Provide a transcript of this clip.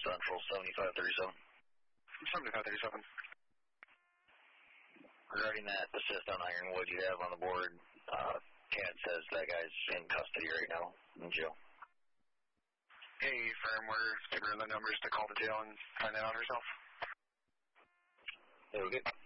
Central 7537. 7537. Regarding that assist on Ironwood you have on the board, Cat says that guy's in custody right now, in jail. Hey, firmware, give her the numbers to call the jail and find that out herself. Okay.